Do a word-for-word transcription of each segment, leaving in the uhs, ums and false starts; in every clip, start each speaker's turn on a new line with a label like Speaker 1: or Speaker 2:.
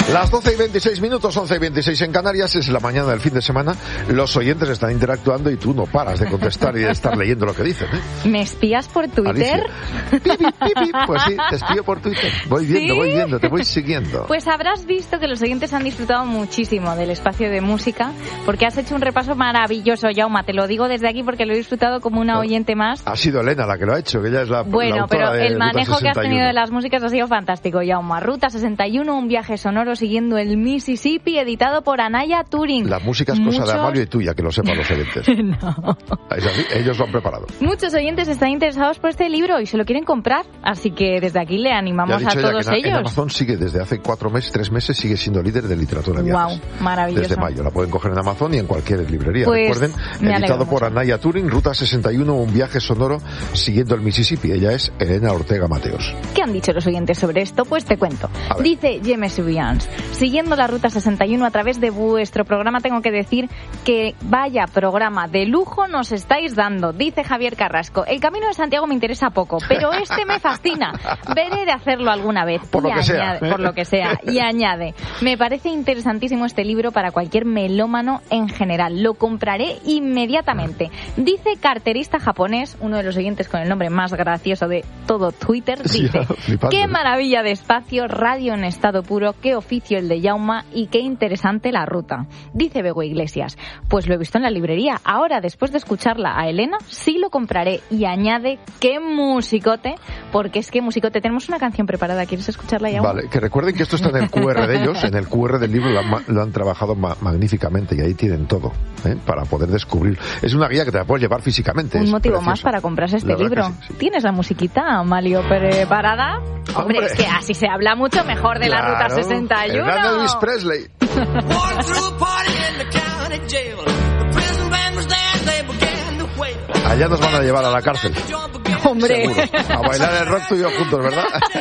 Speaker 1: Las doce y veintiséis minutos, once y veintiséis en Canarias, es la mañana del fin de semana. Los oyentes están interactuando y tú no paras de contestar y de estar leyendo lo que dicen, ¿eh?
Speaker 2: ¿Me espías por Twitter?
Speaker 1: Pipi, pipi. Pues sí, te espío por Twitter. Voy viendo, ¿Sí? voy viendo, te voy siguiendo.
Speaker 2: Pues habrás visto que los oyentes han disfrutado muchísimo del espacio de música, porque has hecho un repaso maravilloso, Jaume. Te lo digo desde aquí porque lo he disfrutado como una oyente más.
Speaker 1: Ha sido Elena la que lo ha hecho, que ella es la,
Speaker 2: bueno,
Speaker 1: la autora
Speaker 2: pero el
Speaker 1: de
Speaker 2: manejo
Speaker 1: Ruta sesenta y uno.
Speaker 2: Que has tenido de las músicas ha sido fantástico, Jaume. Ruta sesenta y uno, un viaje sonoro siguiendo el Mississippi, editado por Anaya Turing.
Speaker 1: La música es
Speaker 2: Muchos...
Speaker 1: cosa de Amario y tuya, que lo sepan los oyentes.
Speaker 2: No.
Speaker 1: Es así, ellos lo han preparado.
Speaker 2: Muchos oyentes están interesados por este libro y se lo quieren comprar, así que desde aquí le animamos a todos
Speaker 1: en,
Speaker 2: ellos.
Speaker 1: En Amazon sigue desde hace cuatro meses, tres meses, sigue siendo líder de literatura de viajes.
Speaker 2: Wow, maravilloso.
Speaker 1: Desde mayo, la pueden coger en Amazon y en cualquier librería.
Speaker 2: Pues,
Speaker 1: recuerden, editado por Anaya Turing, Ruta sesenta y uno, un viaje sonoro siguiendo el Mississippi. Ella es Elena Ortega Mateos.
Speaker 2: ¿Qué han dicho los oyentes sobre esto? Pues te cuento. Dice James Subians, siguiendo la Ruta sesenta y uno a través de vuestro programa, tengo que decir que vaya programa de lujo nos estáis dando. Dice Javier Carrasco, el Camino de Santiago me interesa poco, pero este me fascina. Veré de hacerlo alguna vez.
Speaker 1: Por lo
Speaker 2: y
Speaker 1: que
Speaker 2: añade,
Speaker 1: sea.
Speaker 2: Por lo que sea. Y añade, me parece interesantísimo este libro para cualquier melómano en general. Lo compraré inmediatamente. Dice carterista japonés, uno de los oyentes con el nombre más gracioso de todo Twitter, dice,
Speaker 1: sí,
Speaker 2: qué maravilla de espacio, radio en estado puro, qué oficio el de Jaume y qué interesante la ruta. Dice Bego Iglesias, pues lo he visto en la librería. Ahora, después de escucharla a Elena, sí lo compraré. Y añade, qué musicote, porque es que musicote, tenemos una canción preparada. ¿Quieres escucharla, Jaume?
Speaker 1: Vale, que recuerden que esto está en el Q R de ellos, en el Q R del libro lo han, lo han trabajado ma- magníficamente y ahí tienen todo, ¿eh? Para poder descubrir. Es una guía que te la puedes llevar físicamente.
Speaker 2: Un motivo
Speaker 1: preciosa.
Speaker 2: más para comprarse este
Speaker 1: la
Speaker 2: libro.
Speaker 1: Sí, sí.
Speaker 2: ¿Tienes la musiquita, Amalio, preparada? Hombre, Hombre, es que así se habla mucho mejor de
Speaker 1: claro,
Speaker 2: la Ruta sesenta y uno.
Speaker 1: El gran Elvis Presley. Allá nos van a llevar a la cárcel.
Speaker 2: Hombre.
Speaker 1: Seguro. A bailar el rock tú y yo juntos, ¿verdad?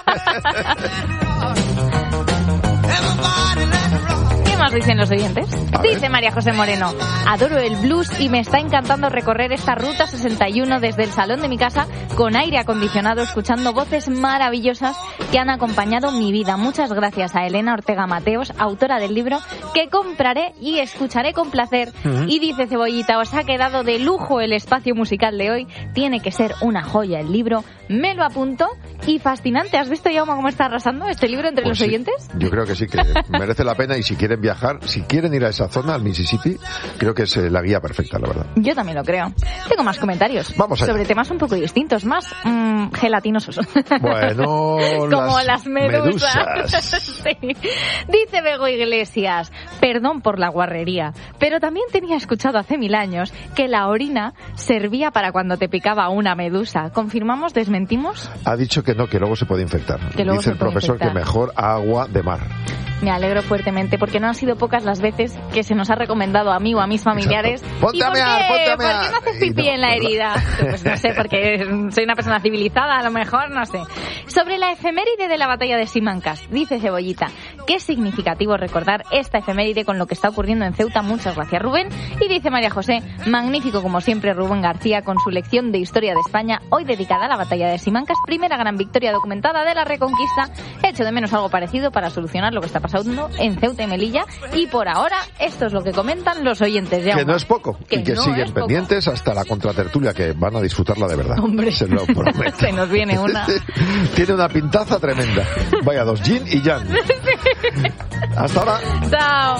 Speaker 2: ¿Qué más dicen los oyentes?
Speaker 1: A
Speaker 2: Dice
Speaker 1: ver.
Speaker 2: María José Moreno, adoro el blues y me está encantando recorrer esta Ruta sesenta y uno desde el salón de mi casa con aire acondicionado, escuchando voces maravillosas que han acompañado mi vida. Muchas gracias a Elena Ortega Mateos, autora del libro, que compraré y escucharé con placer. Uh-huh. Y dice Cebollita, os ha quedado de lujo el espacio musical de hoy, tiene que ser una joya el libro, me lo apunto y fascinante. ¿Has visto, Jaume, cómo está arrasando este libro entre
Speaker 1: pues
Speaker 2: los
Speaker 1: sí,
Speaker 2: oyentes?
Speaker 1: Yo creo que sí, que merece la pena y si quieren viajar, si quieren ir a esa zona, al Mississippi, creo que es la guía perfecta, la verdad.
Speaker 2: Yo también lo creo. Tengo más comentarios.
Speaker 1: Vamos allá.
Speaker 2: Sobre temas un poco distintos, más mmm, gelatinosos.
Speaker 1: Bueno,
Speaker 2: como las, las medusas.
Speaker 1: medusas.
Speaker 2: Sí. Dice Bego Iglesias, perdón por la guarrería, pero también tenía escuchado hace mil años que la orina servía para cuando te picaba una medusa. ¿Confirmamos, desmentimos?
Speaker 1: Ha dicho que no, que luego se puede infectar. Dice el profesor infectar. Que mejor agua de mar.
Speaker 2: Me alegro fuertemente, porque no han sido pocas las veces que se nos ha recomendado a mí o a mis familiares.
Speaker 1: Exacto. Ponte a mear, ponte a mear.
Speaker 2: ¿Por qué no haces pipí no, en la herida? Pues no sé, porque soy una persona civilizada, a lo mejor, no sé. Sobre la efeméride de la batalla de Simancas, dice Cebollita, qué significativo recordar esta efeméride con lo que está ocurriendo en Ceuta. Muchas gracias, Rubén. Y dice María José, magnífico como siempre Rubén García con su lección de historia de España, hoy dedicada a la batalla de Simancas, primera gran victoria documentada de la Reconquista. He hecho de menos algo parecido para solucionar lo que está pasando en Ceuta y Melilla, y por ahora esto es lo que comentan los oyentes.
Speaker 1: Que no es poco,
Speaker 2: que
Speaker 1: y que
Speaker 2: no
Speaker 1: siguen pendientes poco. Hasta la contratertulia, que van a disfrutarla de verdad.
Speaker 2: Hombre,
Speaker 1: se lo prometo.
Speaker 2: Se nos viene una.
Speaker 1: Tiene una pintaza tremenda. Vaya dos, Jin y Jan. Sí. Hasta ahora.
Speaker 2: Chao.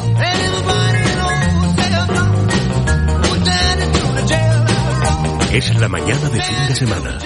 Speaker 3: Es la mañana de fin de semana.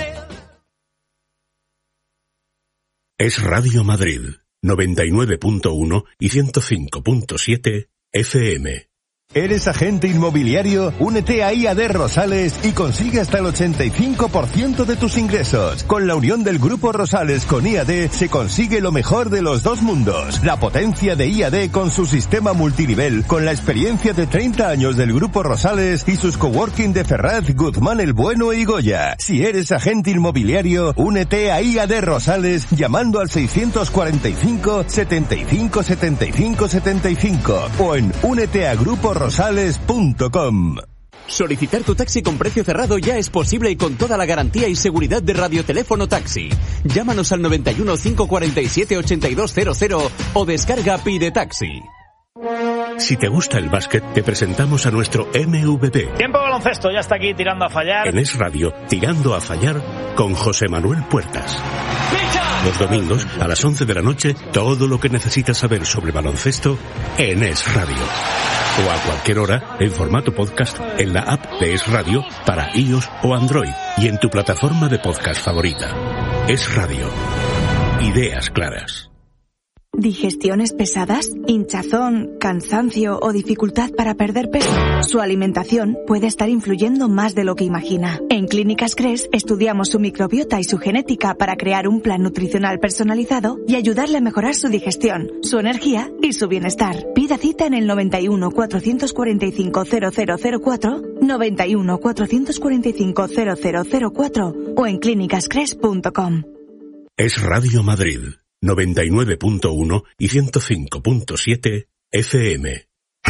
Speaker 3: Es Radio Madrid. noventa y nueve punto uno y ciento cinco punto siete F M.
Speaker 4: ¿Eres agente inmobiliario? Únete a I A D Rosales y consigue hasta el ochenta y cinco por ciento de tus ingresos. Con la unión del Grupo Rosales con I A D se consigue lo mejor de los dos mundos. La potencia de I A D con su sistema multinivel, con la experiencia de treinta años del Grupo Rosales y sus coworking de Ferraz, Guzmán el Bueno y Goya. Si eres agente inmobiliario, únete a I A D Rosales llamando al seiscientos cuarenta y cinco, setenta y cinco, setenta y cinco, setenta y cinco o en únete a grupo rosales punto com.
Speaker 5: Solicitar tu taxi con precio cerrado ya es posible y con toda la garantía y seguridad de Radioteléfono Taxi. Llámanos al noventa y uno, cinco cuarenta y siete, ochenta y dos cero cero o descarga Pide Taxi.
Speaker 3: Si te gusta el básquet, te presentamos a nuestro M V P.
Speaker 6: Tiempo de baloncesto, ya está aquí tirando a fallar.
Speaker 3: En Es Radio, Tirando a Fallar, con José Manuel Puertas. Los domingos, a las once de la noche, todo lo que necesitas saber sobre baloncesto en Es Radio. O a cualquier hora, en formato podcast, en la app de Es Radio, para iOS o Android, y en tu plataforma de podcast favorita. Es Radio. Ideas claras.
Speaker 7: ¿Digestiones pesadas? ¿Hinchazón, cansancio o dificultad para perder peso? Su alimentación puede estar influyendo más de lo que imagina. En Clínicas Cres estudiamos su microbiota y su genética para crear un plan nutricional personalizado y ayudarle a mejorar su digestión, su energía y su bienestar. Pida cita en el noventa y uno, cuatrocientos cuarenta y cinco, cero cero cero cuatro, noventa y uno, cuatrocientos cuarenta y cinco, cero cero cero cuatro o en clínicas cres punto com.
Speaker 3: Es Radio Madrid. noventa y nueve punto uno y ciento cinco punto siete F M.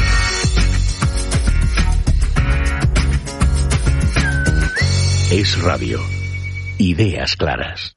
Speaker 3: Es Radio. Ideas claras.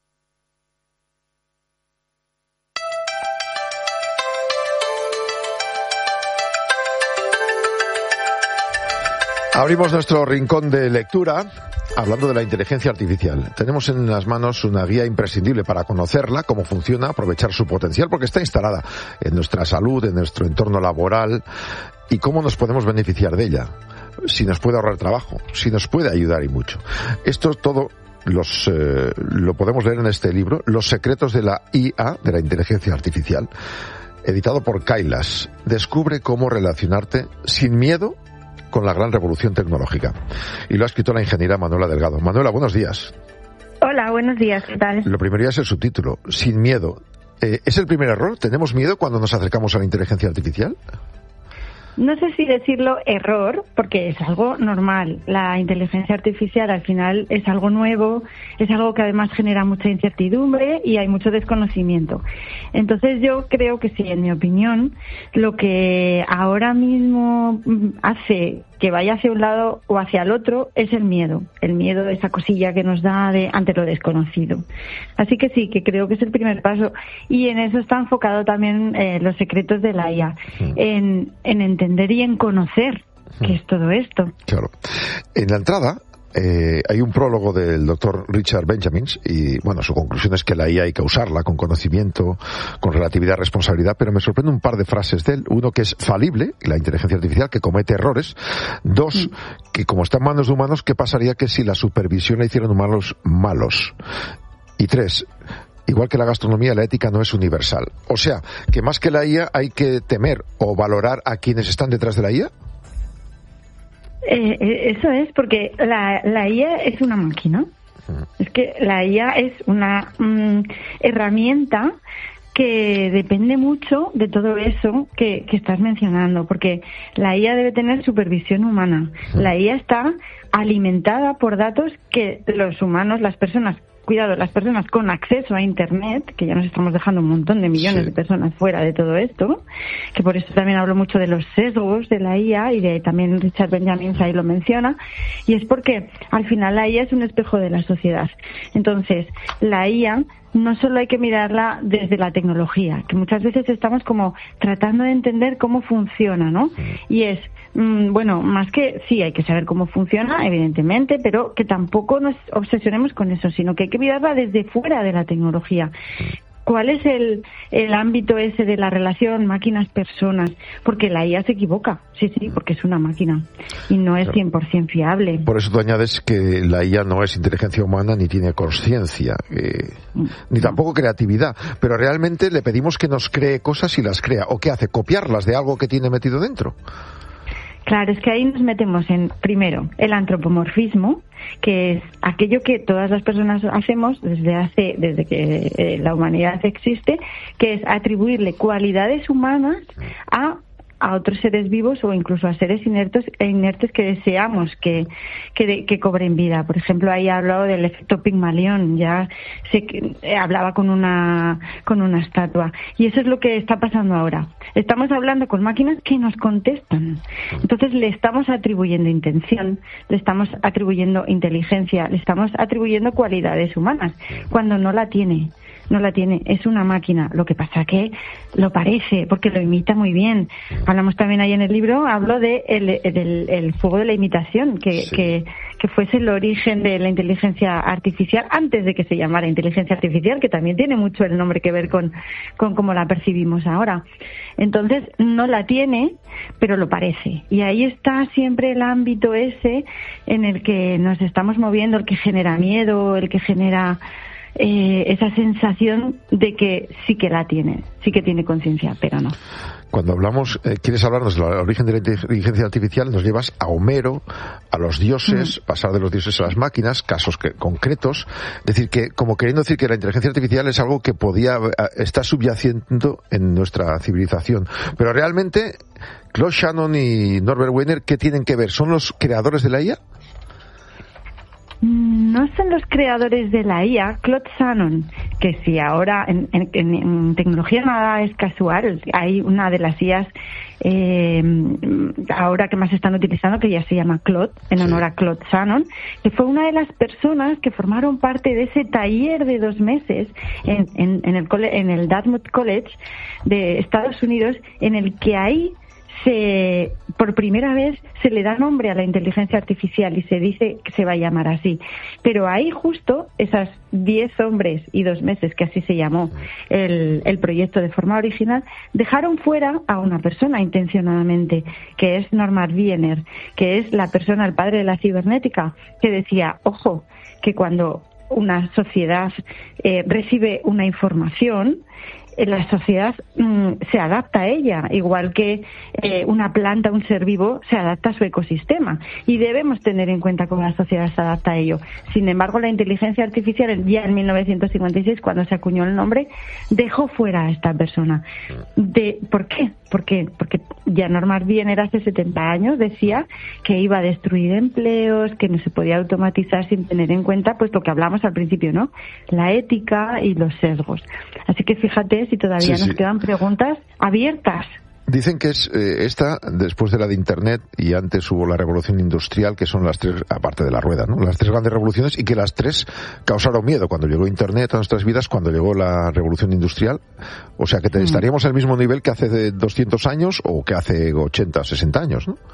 Speaker 1: Abrimos nuestro rincón de lectura hablando de la inteligencia artificial. Tenemos en las manos una guía imprescindible para conocerla, cómo funciona, aprovechar su potencial, porque está instalada en nuestra salud, en nuestro entorno laboral, y cómo nos podemos beneficiar de ella, si nos puede ahorrar trabajo, si nos puede ayudar y mucho. Esto todo los, eh, lo podemos leer en este libro, Los secretos de la I A, de la inteligencia artificial, editado por Kailas. Descubre cómo relacionarte sin miedo con la gran revolución tecnológica. Y lo ha escrito la ingeniera Manuela Delgado. Manuela, buenos días.
Speaker 8: Hola, buenos días, ¿qué tal?
Speaker 1: Lo primero ya es el subtítulo, sin miedo. Eh, ¿Es el primer error? ¿Tenemos miedo cuando nos acercamos a la inteligencia artificial?
Speaker 8: No sé si decirlo error, porque es algo normal. La inteligencia artificial al final es algo nuevo, es algo que además genera mucha incertidumbre y hay mucho desconocimiento. Entonces yo creo que sí, en mi opinión, lo que ahora mismo hace que vaya hacia un lado o hacia el otro es el miedo, el miedo de esa cosilla que nos da de, ante lo desconocido. Así que sí, que creo que es el primer paso y en eso está enfocado también eh, los secretos de la I A, en, en entender y en conocer qué es todo esto.
Speaker 1: Claro. En la entrada Eh, hay un prólogo del doctor Richard Benjamins y, bueno, su conclusión es que la I A hay que usarla con conocimiento, con relatividad, responsabilidad, pero me sorprende un par de frases de él. Uno, que es falible, la inteligencia artificial, que comete errores. Dos, que como está en manos de humanos, ¿qué pasaría que si la supervisión la hicieran humanos malos? Y tres, igual que la gastronomía, la ética no es universal. O sea, que más que la I A hay que temer o valorar a quienes están detrás de la I A.
Speaker 8: Eh, eso es, porque la, la I A es una máquina. Es que la I A es una mm, herramienta que depende mucho de todo eso que, que estás mencionando, porque la I A debe tener supervisión humana. La I A está alimentada por datos que los humanos, las personas, cuidado, las personas con acceso a Internet, que ya nos estamos dejando un montón de millones sí. de personas fuera de todo esto, que por eso también hablo mucho de los sesgos de la I A y de también Richard Benjamin ahí lo menciona, y es porque al final la I A es un espejo de la sociedad. Entonces, la I A no solo hay que mirarla desde la tecnología, que muchas veces estamos como tratando de entender cómo funciona, ¿no? Y es, mmm, bueno, más que sí, hay que saber cómo funciona, evidentemente, pero que tampoco nos obsesionemos con eso, sino que hay que mirarla desde fuera de la tecnología. ¿Cuál es el, el ámbito ese de la relación máquinas-personas? Porque la I A se equivoca, sí, sí, porque es una máquina y no es cien por ciento fiable.
Speaker 1: Por eso tú añades que la I A no es inteligencia humana ni tiene conciencia, eh, mm. ni tampoco creatividad, pero realmente le pedimos que nos cree cosas y las crea. ¿O qué hace? ¿Copiarlas de algo que tiene metido dentro?
Speaker 8: Claro, es que ahí nos metemos en, primero, el antropomorfismo, que es aquello que todas las personas hacemos desde hace, desde que eh, la humanidad existe, que es atribuirle cualidades humanas a a otros seres vivos o incluso a seres inertes, inertes que deseamos que, que, que cobren vida. Por ejemplo, ahí ha hablado del efecto Pigmalión, ya se eh, hablaba con una, con una estatua. Y eso es lo que está pasando ahora. Estamos hablando con máquinas que nos contestan. Entonces le estamos atribuyendo intención, le estamos atribuyendo inteligencia, le estamos atribuyendo cualidades humanas, cuando no la tiene. No la tiene, es una máquina. Lo que pasa que lo parece, porque lo imita muy bien. Hablamos también ahí en el libro, hablo de el, el, el fuego de la imitación, que, sí. que, que fuese el origen de la inteligencia artificial, antes de que se llamara inteligencia artificial, que también tiene mucho el nombre que ver con, con cómo la percibimos ahora. Entonces, no la tiene, pero lo parece. Y ahí está siempre el ámbito ese en el que nos estamos moviendo, el que genera miedo, el que genera... Eh, esa sensación de que sí que la tiene, sí que tiene conciencia, pero no.
Speaker 1: Cuando hablamos, eh, quieres hablarnos del origen de la inteligencia artificial, nos llevas a Homero, a los dioses, mm. pasar de los dioses a las máquinas, casos que, concretos, es decir, que como queriendo decir que la inteligencia artificial es algo que podía estar subyacendo en nuestra civilización, pero realmente Claude Shannon y Norbert Wiener, ¿qué tienen que ver? ¿Son los creadores de la I A?
Speaker 8: No son los creadores de la I A. Claude Shannon, que si ahora en, en, en tecnología nada es casual, hay una de las I As eh, ahora que más están utilizando, que ya se llama Claude, en honor a Claude Shannon, que fue una de las personas que formaron parte de ese taller de dos meses en, en, en, el, en el Dartmouth College de Estados Unidos, en el que ahí se, por primera vez se le da nombre a la inteligencia artificial y se dice que se va a llamar así. Pero ahí justo esas diez hombres y dos meses, que así se llamó el, el proyecto de forma original, dejaron fuera a una persona intencionadamente, que es Norbert Wiener, que es la persona, el padre de la cibernética, que decía, ojo, que cuando una sociedad eh, recibe una información, la sociedad mmm, se adapta a ella, igual que eh, una planta, un ser vivo, se adapta a su ecosistema. Y debemos tener en cuenta cómo la sociedad se adapta a ello. Sin embargo, la inteligencia artificial, ya en mil novecientos cincuenta y seis, cuando se acuñó el nombre, dejó fuera a esta persona. De, ¿Por qué? Porque, porque ya Norbert Wiener hace setenta años decía que iba a destruir empleos, que no se podía automatizar sin tener en cuenta pues lo que hablamos al principio, ¿no? La ética y los sesgos. Así que fíjate si todavía sí, nos sí. quedan preguntas abiertas.
Speaker 1: Dicen que es eh, esta, después de la de Internet, y antes hubo la revolución industrial, que son las tres, aparte de la rueda, ¿no? Las tres grandes revoluciones, y que las tres causaron miedo cuando llegó Internet a nuestras vidas, cuando llegó la revolución industrial. O sea que te, mm. estaríamos al mismo nivel que hace doscientos años o que hace ochenta, sesenta años, ¿no?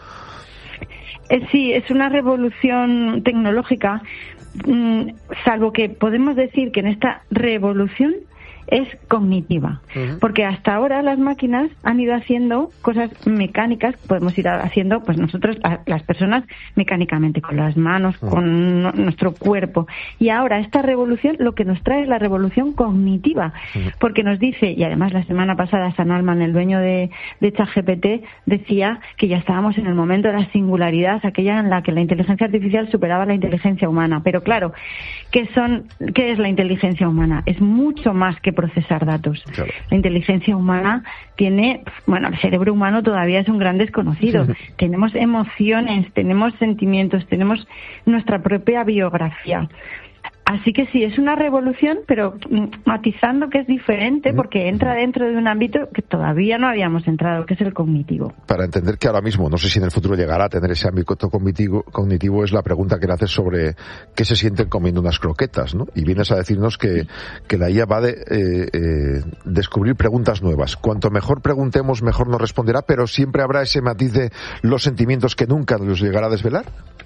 Speaker 8: Eh, sí, es una revolución tecnológica, mm, salvo que podemos decir que en esta revolución es cognitiva, uh-huh. porque hasta ahora las máquinas han ido haciendo cosas mecánicas, podemos ir haciendo pues nosotros, las personas, mecánicamente, con las manos, uh-huh. con no, nuestro cuerpo. Y ahora esta revolución lo que nos trae es la revolución cognitiva, uh-huh. porque nos dice, y además la semana pasada Sam Altman, el dueño de, de ChatGPT, decía que ya estábamos en el momento de la singularidad, aquella en la que la inteligencia artificial superaba la inteligencia humana. Pero claro, ¿qué son, qué es la inteligencia humana? Es mucho más que procesar datos. Claro. La inteligencia humana tiene, bueno, el cerebro humano todavía es un gran desconocido. Sí. Tenemos emociones, tenemos sentimientos, tenemos nuestra propia biografía. Así que sí, es una revolución, pero matizando que es diferente, porque entra dentro de un ámbito que todavía no habíamos entrado, que es el cognitivo.
Speaker 1: Para entender que ahora mismo, no sé si en el futuro llegará a tener ese ámbito cognitivo, cognitivo es la pregunta que le haces sobre qué se sienten comiendo unas croquetas, ¿no? Y vienes a decirnos que, que la I A va de eh, eh, descubrir preguntas nuevas. Cuanto mejor preguntemos, mejor nos responderá, pero siempre habrá ese matiz de los sentimientos que nunca nos llegará a desvelar.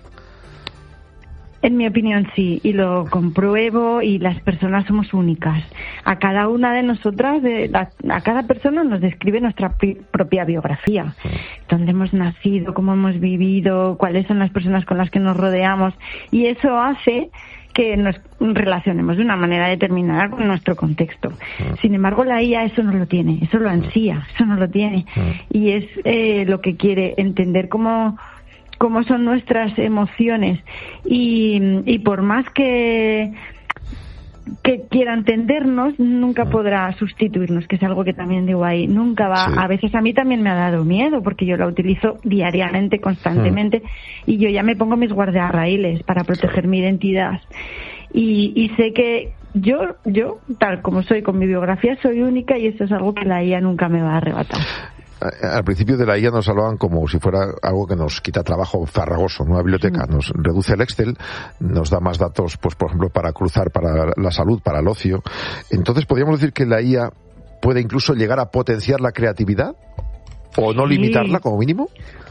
Speaker 8: En mi opinión, sí, y lo compruebo, y las personas somos únicas. A cada una de nosotras, de, a, a cada persona nos describe nuestra pi, propia biografía. Dónde hemos nacido, cómo hemos vivido, cuáles son las personas con las que nos rodeamos, y eso hace que nos relacionemos de una manera determinada con nuestro contexto. Sin embargo, la I A eso no lo tiene, eso lo ansía, eso no lo tiene. Y es eh, lo que quiere entender cómo... cómo son nuestras emociones y, y por más que que quiera entendernos, nunca podrá sustituirnos, que es algo que también digo ahí, nunca va. Sí. A veces a mí también me ha dado miedo, porque yo la utilizo diariamente, constantemente, mm. y yo ya me pongo mis guardarraíles para proteger mi identidad. Y, y sé que yo, yo, tal como soy con mi biografía, soy única, y eso es algo que la I A nunca me va a arrebatar.
Speaker 1: Al principio de la I A nos hablaban como si fuera algo que nos quita trabajo farragoso, una biblioteca, nos reduce el Excel, nos da más datos, pues por ejemplo, para cruzar, para la salud, para el ocio. Entonces, ¿podríamos decir que la I A puede incluso llegar a potenciar la creatividad? ¿O no limitarla, como mínimo?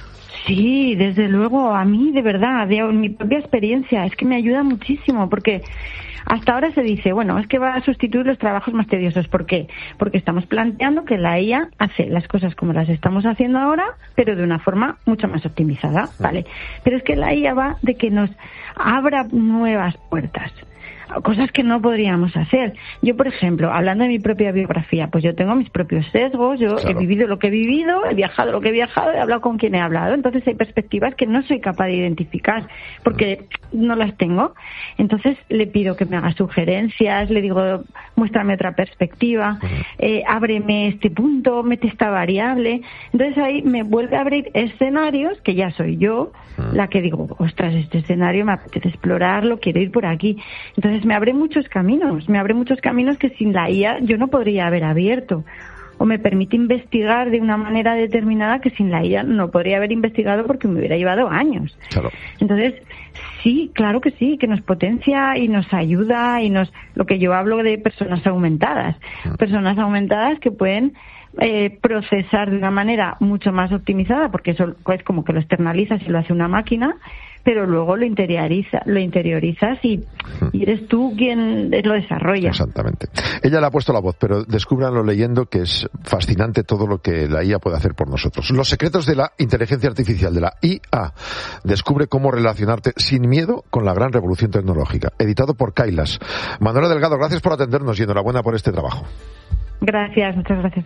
Speaker 8: Sí, desde luego, a mí, de verdad, de mi propia experiencia, es que me ayuda muchísimo, porque hasta ahora se dice, bueno, es que va a sustituir los trabajos más tediosos. ¿Por qué? Porque estamos planteando que la I A hace las cosas como las estamos haciendo ahora, pero de una forma mucho más optimizada, ¿vale? Pero es que la I A va de que nos abra nuevas puertas, cosas que no podríamos hacer. Yo, por ejemplo, hablando de mi propia biografía, pues yo tengo mis propios sesgos, yo claro. he vivido lo que he vivido, he viajado lo que he viajado, he hablado con quien he hablado, entonces hay perspectivas que no soy capaz de identificar, porque no las tengo. Entonces le pido que me haga sugerencias, le digo, muéstrame otra perspectiva, eh, ábreme este punto, mete esta variable. Entonces ahí me vuelve a abrir escenarios, que ya soy yo la que digo, ostras, este escenario me apetece explorarlo, quiero ir por aquí. Entonces me abre muchos caminos, me abre muchos caminos que sin la I A yo no podría haber abierto. O me permite investigar de una manera determinada que sin la I A no podría haber investigado, porque me hubiera llevado años. Claro. Entonces, sí, claro que sí, que nos potencia y nos ayuda, y nos, lo que yo hablo de personas aumentadas, mm. personas aumentadas que pueden eh, procesar de una manera mucho más optimizada, porque eso es como que lo externalizas y lo hace una máquina, pero luego lo interioriza, lo interiorizas y, y eres tú quien lo desarrolla.
Speaker 1: Exactamente. Ella le ha puesto la voz, pero descúbranlo leyendo, que es fascinante todo lo que la I A puede hacer por nosotros. Los secretos de la inteligencia artificial, de la I A. Descubre cómo relacionarte sin miedo con la gran revolución tecnológica. Editado por Kailas. Manuela Delgado, gracias por atendernos y enhorabuena por este trabajo.
Speaker 8: Gracias, muchas gracias.